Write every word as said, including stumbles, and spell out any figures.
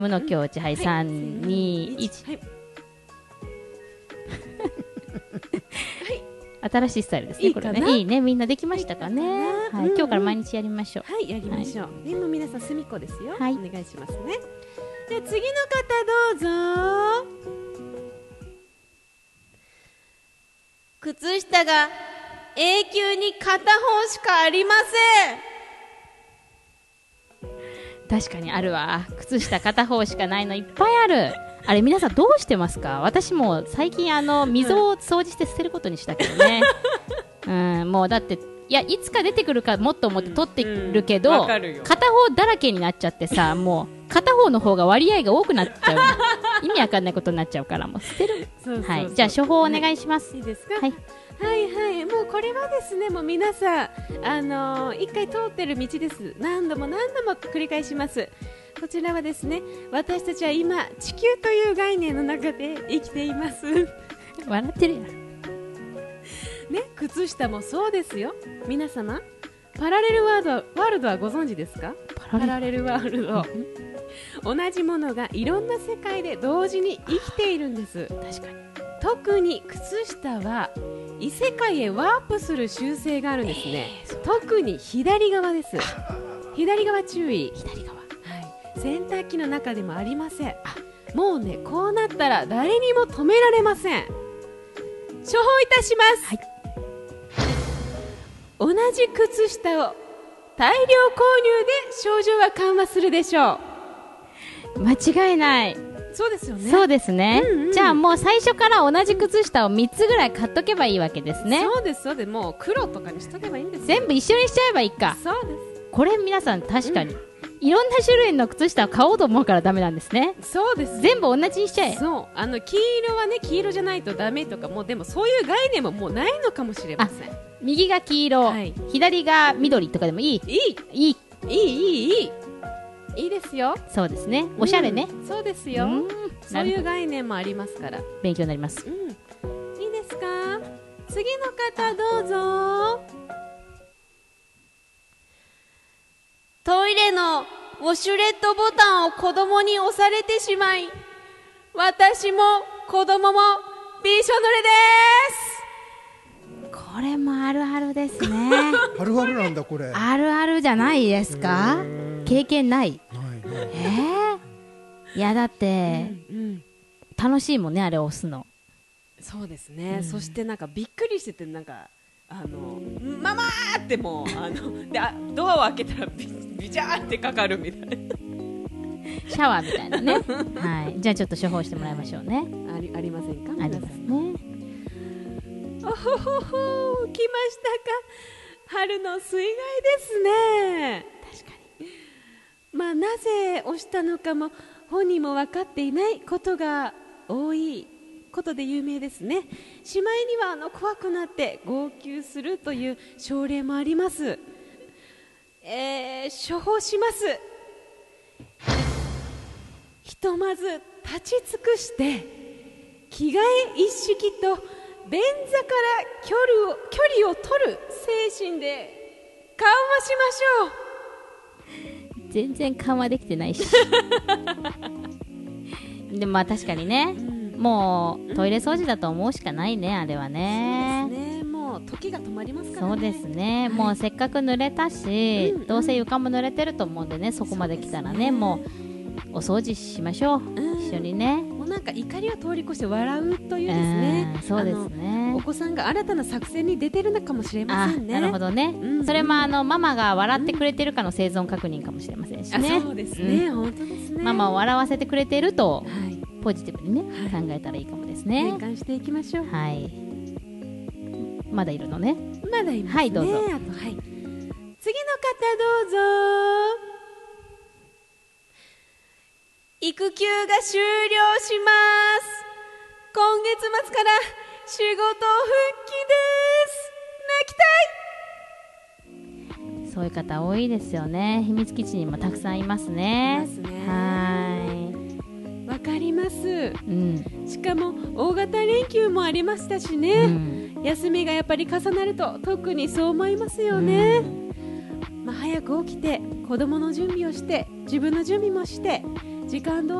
無の境地、はい、さん、に、いち、はい新しいスタイルですね。 いいかな、 これね、いいね、みんなできましたかね。 いいかな、 はい、 うんうん、 今日から毎日やりましょう。 はい、やりましょう。はい、でも皆さん隅っこですよ。はい、お願いしますね。で、次の方どうぞ。靴下が永久に片方しかありません。確かにあるわ。靴下片方しかないのいっぱいある。あれ皆さんどうしてますか？私も最近あの溝を掃除して捨てることにしたけどね、うん、もうだっていやいつか出てくるかもっと思って取ってるけど、うん、片方だらけになっちゃってさ、もう片方の方が割合が多くなっちゃう意味わかんないことになっちゃうからもう捨てる。そうそうそう、はい、じゃあ処方お願いします。 はい、いいですか？ はいはいはい、もうこれはですね、もう皆さん、あのー、一回通ってる道です。何度も何度も繰り返します。こちらはですね、私たちは今地球という概念の中で生きています笑ってるやんね、靴下もそうですよ。皆様、パラレルワールド、ワールドはご存知ですか？パラレルワールド同じものがいろんな世界で同時に生きているんです。確かに。特に靴下は異世界へワープする習性があるんですね。えー、特に左側です。左側注意。左側、はい、洗濯機の中でもありません。もうね、こうなったら誰にも止められません。処方いたします。はい、同じ靴下を大量購入で症状は緩和するでしょう。間違いない。 そうですよね。 そうですね、うんうん、じゃあもう最初から同じ靴下をみっつぐらい買っとけばいいわけですね。 そうですそうです。もう黒とかにしとけばいいんですよ。 全部一緒にしちゃえばいいか。 そうです。 これ皆さん確かに、うん、いろんな種類の靴下を買おうと思うからダメなんですね。 そうです。 全部同じにしちゃえ。 そう、あの黄色はね、黄色じゃないとダメとか、もうでもそういう概念ももうないのかもしれません。 右が黄色、はい、左が緑とかでもいい。 いいいいいいいいいいいいですよ。 そうですね、おしゃれね、 うん、そうですよ。そういう概念もありますから。 勉強になります、 うん、いいですか？次の方どうぞ。トイレのウォシュレットボタンを子供に押されてしまい、私も子供もびしょ濡れです。 これもあるあるですねあるあるなんだこれ。 あるあるじゃないですか？経験ない。ないね。えー、いやだって、うんうん、楽しいもんね、あれ押すの。 そうですね、うん、そしてなんかびっくりしてて、なんかあのママーってもうあのであドアを開けたらビビチャーってかかるみたいなシャワーみたいなねはい、じゃあちょっと処方してもらいましょうね。 あり、ありませんか？ ありますね。 おほほほ、来ましたか。春の水害ですね。 確かに。 まあ、なぜ押したのかも本人も分かっていないことが多いことで有名ですね。しまいにはあの怖くなって号泣するという症例もあります。えー、処方します。ひとまず立ち尽くして着替え一式と便座から距離を、距離を取る精神で緩和しましょう。全然緩和できてないしでもまあ確かにね、うん、もうトイレ掃除だと思うしかないね、あれはね。 そうですね、もう時が止まりますからね。 そうですね、はい、もうせっかく濡れたし、うんうん、どうせ床も濡れてると思うんでね、そこまで来たら ね, ねもうお掃除しましょう、うん、一緒にね。 もうなんか怒りを通り越して笑うというですね、 そうですね、 お子さんが新たな作戦に出てるのかもしれませんね。 なるほどね、うん、それもあのママが笑ってくれてるかの生存確認かもしれませんしね。 そうですね、うん、本当ですね。 ママを笑わせてくれてると、はい、ポジティブにね、はい、考えたらいいかもですね。 変換していきましょう。 はい、まだいるのね。 まだいますね。 はいどうぞ。あと、はい、 次の方どうぞ。育休が終了します。今月末から仕事復帰です。泣きたい。 そういう方多いですよね。秘密基地にもたくさんいますね。 いますね。 はい、 わかります、うん、 しかも大型連休もありましたしね、うん、休みがやっぱり重なると特にそう思いますよね、うん、まあ、早く起きて子供の準備をして自分の準備もして時間通